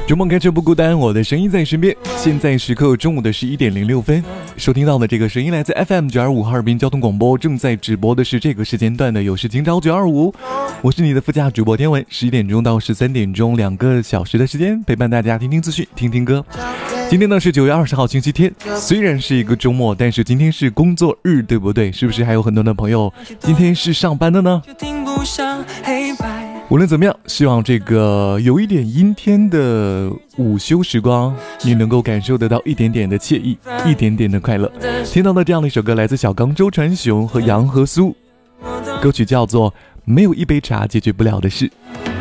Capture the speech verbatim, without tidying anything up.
周末开车不孤单，我的声音在身边。现在时刻中午的十一点零六分，收听到的这个声音来自 F M 九二五哈尔滨交通广播，正在直播的是这个时间段的有事今朝九二五，我是你的副驾主播天文，十一点钟到十三点钟两个小时的时间陪伴大家听听资讯，听听歌。今天呢是九月二十号星期天，虽然是一个周末，但是今天是工作日，对不对？是不是还有很多的朋友今天是上班的呢？无论怎么样，希望这个有一点阴天的午休时光，你能够感受得到一点点的惬意，一点点的快乐。听到的这样的一首歌来自小刚周传雄和杨和苏，歌曲叫做《没有一杯茶解决不了的事》。